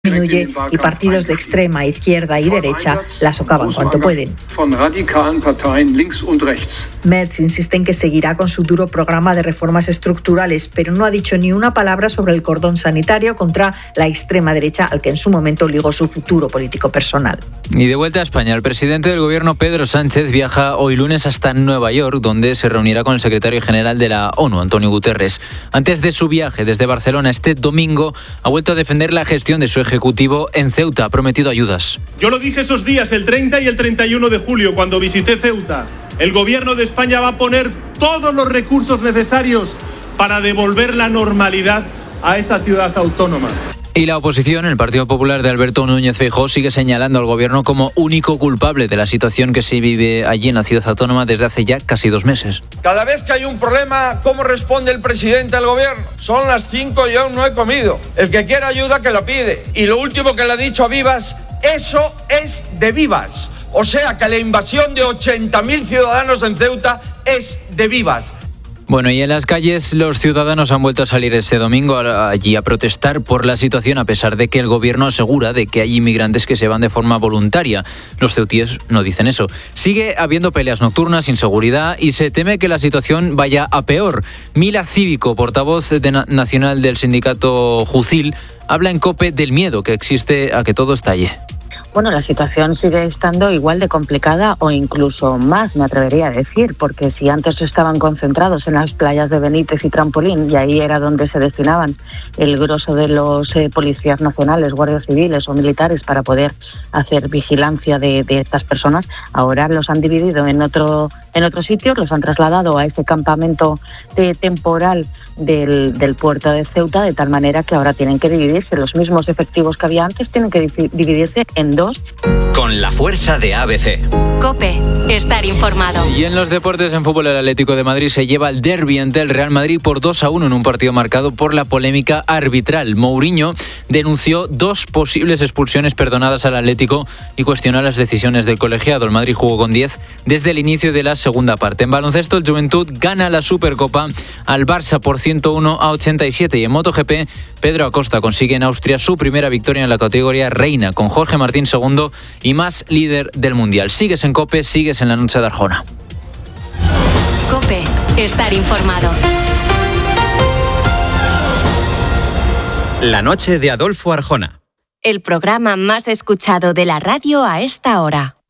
disminuye y partidos de extrema, izquierda y derecha la socavan cuanto pueden. Merz insiste en que seguirá con su duro programa de reformas estructurales, pero no ha dicho ni una palabra sobre el cordón sanitario contra la extrema derecha al que en su momento ligó su futuro político personal. Y de vuelta a España, el presidente del gobierno, Pedro Sánchez, viaja hoy lunes hasta Nueva York, donde se reunirá con el secretario general de la ONU, Antonio Guterres. Antes de su viaje desde Barcelona este domingo, ha vuelto a defender la gestión de su ejecutivo en Ceuta. Ha prometido ayudas. Yo lo dije esos días, el 30 y el 31 de julio, cuando visité Ceuta. El gobierno de España va a poner todos los recursos necesarios para devolver la normalidad a esa ciudad autónoma. Y la oposición, el Partido Popular de Alberto Núñez Feijóo, sigue señalando al gobierno como único culpable de la situación que se vive allí en la ciudad autónoma desde hace ya casi 2 meses. Cada vez que hay un problema, ¿cómo responde el presidente al gobierno? Son las 5 y aún no he comido. El que quiere ayuda que lo pide. Y lo último que le ha dicho a Vivas, eso es de Vivas. O sea que la invasión de 80.000 ciudadanos en Ceuta es de Vivas. Bueno, y en las calles los ciudadanos han vuelto a salir este domingo allí a protestar por la situación, a pesar de que el gobierno asegura de que hay inmigrantes que se van de forma voluntaria. Los ceutíes no dicen eso. Sigue habiendo peleas nocturnas, inseguridad y se teme que la situación vaya a peor. Mila Cívico, portavoz nacional del sindicato Jucil, habla en COPE del miedo que existe a que todo estalle. Bueno, la situación sigue estando igual de complicada o incluso más, me atrevería a decir, porque si antes estaban concentrados en las playas de Benítez y Trampolín, y ahí era donde se destinaban el grosso de los policías nacionales, guardias civiles o militares para poder hacer vigilancia de estas personas, ahora los han dividido en otro sitio, los han trasladado a ese campamento temporal del puerto de Ceuta, de tal manera que ahora tienen que dividirse. Los mismos efectivos que había antes tienen que dividirse en 2. Con la fuerza de ABC. COPE, estar informado. Y en los deportes, en fútbol, el Atlético de Madrid se lleva el derbi ante el Real Madrid por 2-1 en un partido marcado por la polémica arbitral. Mourinho denunció 2 posibles expulsiones perdonadas al Atlético y cuestionó las decisiones del colegiado. El Madrid jugó con 10 desde el inicio de la segunda parte. En baloncesto, el Juventud gana la Supercopa al Barça por 101-87. Y en MotoGP, Pedro Acosta consigue en Austria su primera victoria en la categoría reina, con Jorge Martín segundo y más líder del Mundial. Sigues en COPE, sigues en la noche de Arjona. COPE, estar informado. La noche de Adolfo Arjona. El programa más escuchado de la radio a esta hora.